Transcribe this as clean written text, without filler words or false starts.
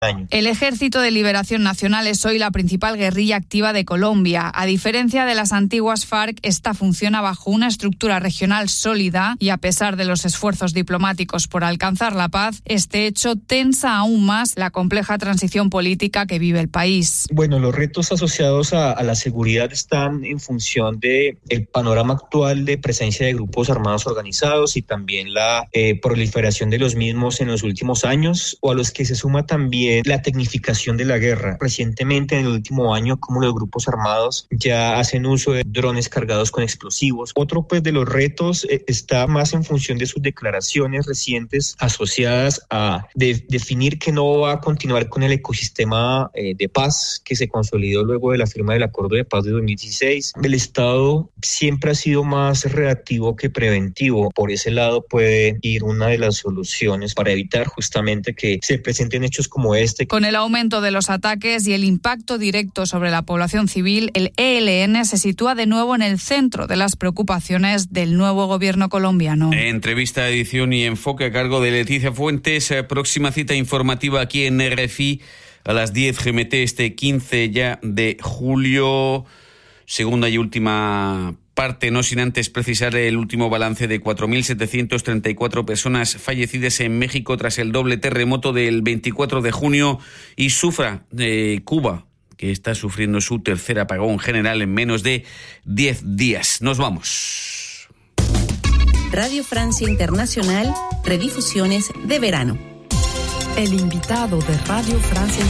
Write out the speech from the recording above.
año. El Ejército de Liberación Nacional es hoy la principal guerrilla activa de Colombia. A diferencia de las antiguas FARC, esta funciona bajo una estructura regional sólida y, a pesar de los esfuerzos diplomáticos por alcanzar la paz, este hecho tensa aún más la compleja transición política que vive el país. Bueno, los retos asociados a la seguridad están en función del panorama actual de presencia de grupos armados organizados y también la proliferación de los mismos en los últimos años, o a los que se suma también la tecnificación de la guerra. Recientemente, en el último año, como los grupos armados ya hacen uso de drones cargados con explosivos. Otro de los retos está más en función de sus declaraciones recientes asociadas a definir que no va a continuar con el ecosistema de paz que se consolidó luego de la firma del Acuerdo de Paz de 2016. El Estado siempre ha sido más reactivo que preventivo. Por ese lado puede ir una de las soluciones para evitar justamente que se presenten hechos como este. Con el aumento de los ataques y el impacto directo sobre la población civil, el ELN se sitúa de nuevo en el centro de las preocupaciones del nuevo gobierno colombiano. Entrevista, edición y enfoque a cargo de Leticia Fuentes. Próxima cita informativa aquí en RFI a las 10 GMT este 15 ya de julio. Segunda y última parte, no sin antes precisar el último balance de 4.734 personas fallecidas en México tras el doble terremoto del 24 de junio y sufra Cuba, que está sufriendo su tercer apagón general en menos de 10 días. Nos vamos. Radio Francia Internacional, redifusiones de verano. El invitado de Radio Francia